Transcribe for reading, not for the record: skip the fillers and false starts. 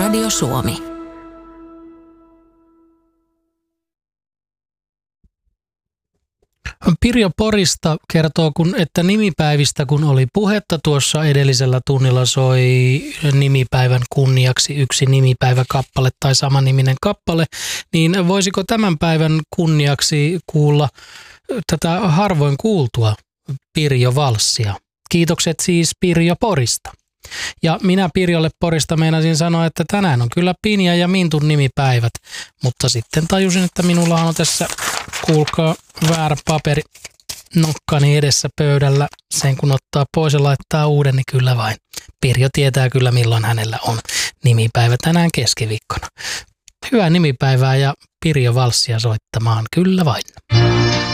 Radio Suomi. Pirjo Porista kertoo, että nimipäivistä kun oli puhetta tuossa edellisellä tunnilla, soi nimipäivän kunniaksi yksi nimipäiväkappale tai samaniminen kappale, niin voisiko tämän päivän kunniaksi kuulla tätä harvoin kuultua Pirjo Valssia? Kiitokset siis Pirjo Porista. Ja minä Pirjolle Porista meinasin sanoa, että tänään on kyllä Pinja ja Mintun nimipäivät, mutta sitten tajusin, että minulla on tässä, kuulkaa, väärä paperi nokkani edessä pöydällä. Sen kun ottaa pois ja laittaa uuden, niin kyllä vain. Pirjo tietää kyllä, milloin hänellä on nimipäivä tänään keskiviikkona. Hyvää nimipäivää ja Pirjo Valssia soittamaan, kyllä vain.